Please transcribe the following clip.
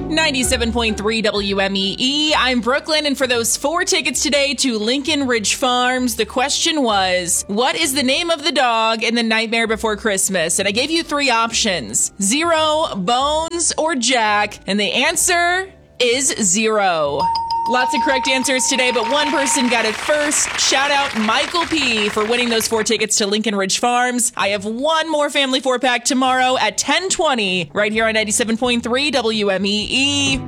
97.3 WMEE. I'm Brooklyn, and for those 4 tickets today to Lincoln Ridge Farms, the question was, what is the name of the dog in The Nightmare Before Christmas? And I gave you 3 options: Zero, Bones, or Jack. And the answer is Zero. Lots of correct answers today, but one person got it first. Shout out Michael P. for winning those 4 tickets to Lincoln Ridge Farms. I have one more Family 4-pack tomorrow at 10:20 right here on 97.3 WMEE.